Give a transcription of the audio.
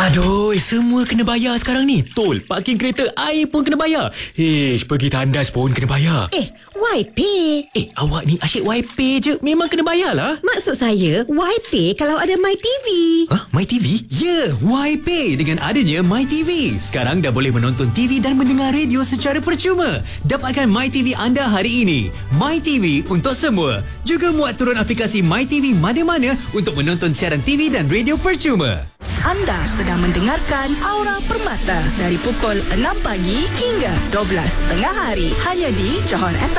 Aduh, semua kena bayar sekarang ni. Tol, parking kereta, air pun kena bayar. Pergi tandas pun kena bayar. YPay. Awak ni asyik YPay je. Memang kena bayar lah. Maksud saya, YPay kalau ada MyTV. MyTV? Ya, YPay dengan adanya MyTV. Sekarang dah boleh menonton TV dan mendengar radio secara percuma. Dapatkan MyTV anda hari ini. MyTV untuk semua. Juga muat turun aplikasi MyTV mana-mana untuk menonton siaran TV dan radio percuma. Anda sedang mendengarkan Aura Permata dari pukul 6 pagi hingga 12 tengah hari hanya di Johor FM.